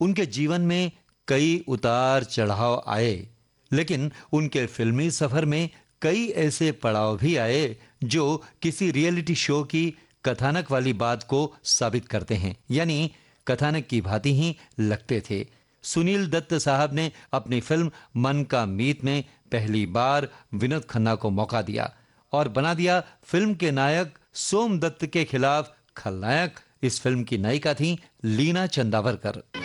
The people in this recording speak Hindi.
उनके जीवन में कई उतार चढ़ाव आए, लेकिन उनके फिल्मी सफर में कई ऐसे पड़ाव भी आए जो किसी रियलिटी शो की कथानक वाली बात को साबित करते हैं, यानी कथानक की भांति ही लगते थे। सुनील दत्त साहब ने अपनी फिल्म मन का मीत में पहली बार विनोद खन्ना को मौका दिया और बना दिया फिल्म के नायक सोम दत्त के खिलाफ खलनायक। इस फिल्म की नायिका थी लीना चंदावरकर।